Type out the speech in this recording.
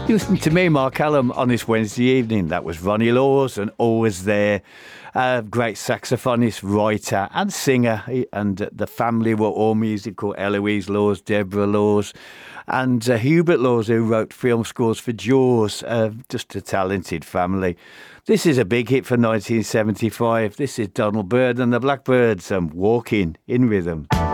You listen to me, Mark Allam, on this Wednesday evening. That was Ronnie Laws and Always There. Great saxophonist, writer and singer. And the family were all musical. Eloise Laws, Deborah Laws and Hubert Laws, who wrote film scores for Jaws. Just a talented family. This is a big hit for 1975. This is Donald Byrd and the Blackbirds and Walking in Rhythm.